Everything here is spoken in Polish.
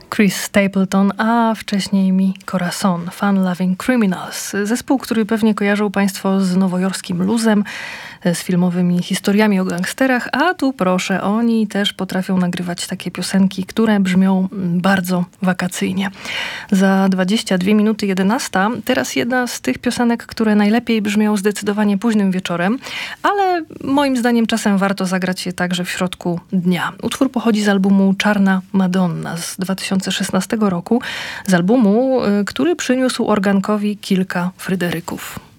Chris Stapleton, a wcześniej Mi Corazon, Fun Loving Criminals. Zespół, który pewnie kojarzą Państwo z nowojorskim luzem, z filmowymi historiami o gangsterach, a tu proszę, oni też potrafią nagrywać takie piosenki, które brzmią bardzo wakacyjnie. Za 22 minuty 11. Teraz jedna z tych piosenek, które najlepiej brzmią zdecydowanie późnym wieczorem, ale moim zdaniem czasem warto zagrać je także w środku dnia. Utwór pochodzi z albumu Czarna Madonna z 2016 roku, z albumu, który przyniósł organkowi kilka Fryderyków.